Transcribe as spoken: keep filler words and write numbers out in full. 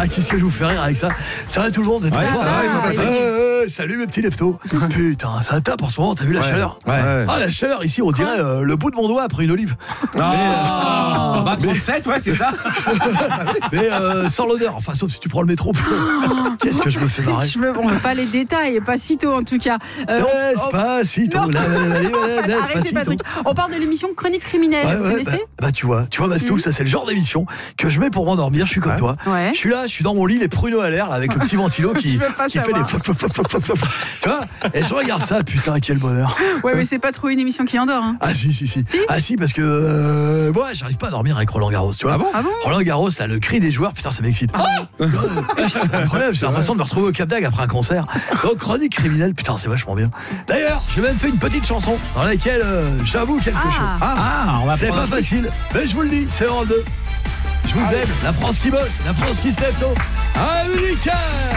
qu'est-ce que je vous fais rire avec ça? Ça va tout le monde? Ouais, ça va, va, euh, salut mes petits leftos. Putain, ça tape en ce moment, t'as vu la ouais. chaleur? Ouais. Ah, la chaleur ici, on dirait euh, le bout de mon doigt après une olive. Oh, mais, euh, bah, trente-sept, ouais, c'est ça. Mais euh, sans l'odeur, enfin, sauf si tu prends le métro. Qu'est-ce que je me fais marrer? Je me... On veut pas les détails, pas si tôt en tout cas. Euh, on... Pas si tôt. Arrêtez Patrick. On parle de l'émission Chronique criminelle. Ouais, vous ouais, connaissez? bah, bah tu vois, tu vois Mastouf, mmh. ça c'est le genre d'émission que je mets pour m'endormir. Je suis comme ouais. toi. Ouais. Je suis là, je suis dans mon lit, les pruneaux à l'air, là, avec le petit ventilo qui, qui fait les fof, fof, fof, fof, fof. Tu vois? Et je regarde ça, putain, quel bonheur. Ouais, mais c'est pas trop une émission qui endort. Hein. Ah si, si, si. si ah si, parce que euh, moi, j'arrive pas à dormir avec Roland Garros. Tu vois? Ah bon, ah bon Roland Garros, là, le cri des joueurs, putain, ça m'excite. Ah oh c'est incroyable, j'ai l'impression de me retrouver au Cap d'Agde après un concert. Donc, Chronique criminelle, putain, c'est vachement bien. D'ailleurs, j'ai même fait une petite chanson dans laquelle euh, j'avoue quelque ah. chose. Ah, ah on va c'est pas facile, mais je vous le dis, c'est Europe deux. Je vous aime, la France qui bosse, la France qui se lève tôt. Américain!